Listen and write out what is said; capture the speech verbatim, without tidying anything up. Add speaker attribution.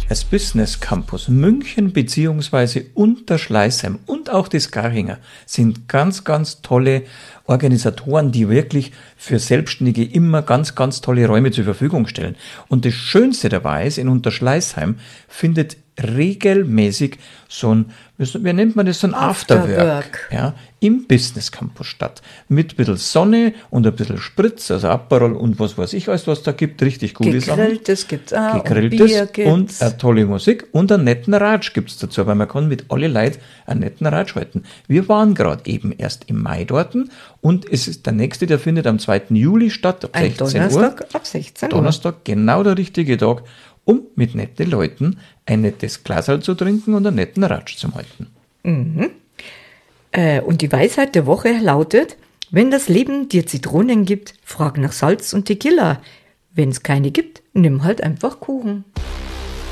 Speaker 1: das Business Campus München beziehungsweise Unterschleißheim und auch das Garringer sind ganz, ganz tolle Organisatoren, die wirklich für Selbstständige immer ganz, ganz tolle Räume zur Verfügung stellen. Und das Schönste dabei ist, in Unterschleißheim findet regelmäßig so ein, wie nennt man das, so ein Afterwork,
Speaker 2: Afterwork.
Speaker 1: Ja, im Business Campus statt. Mit ein bisschen Sonne und ein bisschen Spritz, also Aperol und was weiß ich alles, was da gibt, richtig gute Sachen.
Speaker 2: Gegrilltes gibt's auch,
Speaker 1: Gegrilltes
Speaker 2: und Bier gibt's.
Speaker 1: Und eine tolle Musik und einen netten Ratsch gibt's dazu, weil man kann mit alle Leuten einen netten Ratsch halten. Wir waren gerade eben erst im Mai dort und es ist der nächste, der findet am zweiten Juli statt, ab
Speaker 2: Ein
Speaker 1: sechzehn Uhr.
Speaker 2: Donnerstag ab sechzehn Uhr.
Speaker 1: Donnerstag, genau der richtige Tag, um mit netten Leuten ein nettes Glasl zu trinken und einen netten Ratsch zu halten.
Speaker 2: Äh, und die Weisheit der Woche lautet, wenn das Leben dir Zitronen gibt, frag nach Salz und Tequila. Wenn es keine gibt, nimm halt einfach Kuchen.